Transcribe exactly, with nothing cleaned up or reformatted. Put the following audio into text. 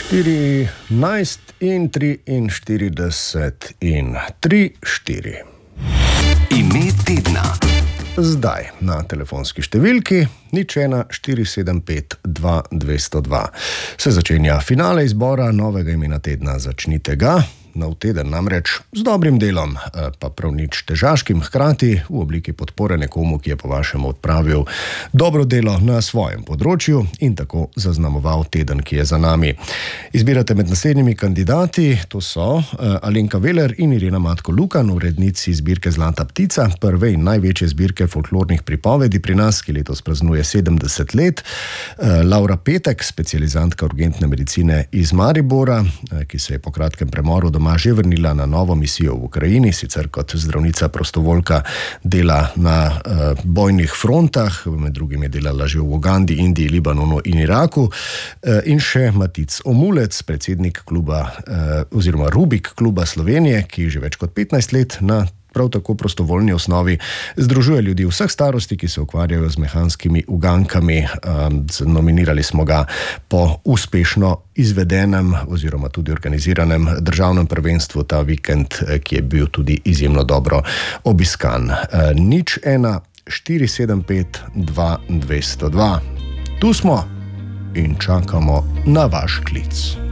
štirinajst in triinštirideset in tri, štiri. Ime tedna. Zdaj na telefonski številki nič ena štiri sedem pet dva dvesto dva se začenja finale izbora novega imena tedna. Začnite ga. Nov teden namreč z dobrim delom, pa prav nič težaškim, hkrati v obliki podpore nekomu, ki je po vašem odpravil dobro delo na svojem področju in tako zaznamoval teden, ki je za nami. Izbirate med naslednjimi kandidati, to so Alenka Veler in Irena Matko Lukan, urednici zbirke Zlata ptica, prve in največje zbirke folklornih pripovedi pri nas, ki letos praznuje sedemdeset let. Laura Petek, specializantka urgentne medicine iz Maribora, ki se je po kratkem premoru doma že vrnila na novo misijo v Ukrajini, sicer kot zdravnica prostovoljka dela na uh, bojnih frontah, med drugim je delala že v Ugandi, Indiji, Libanonu in Iraku, uh, in še Matic Omulec, predsednik kluba uh, oziroma Rubik kluba Slovenije, ki že več kot petnajst let na prav tako prostovoljni osnovi združuje ljudi vseh starosti, ki se ukvarjajo z mehanskimi ugankami. Nominirali smo ga po uspešno izvedenem oziroma tudi organiziranem državnem prvenstvu ta vikend, ki je bil tudi izjemno dobro obiskan. Nič ena štiri sedem pet dva dvesto dva. Tu smo in čakamo na vaš klic.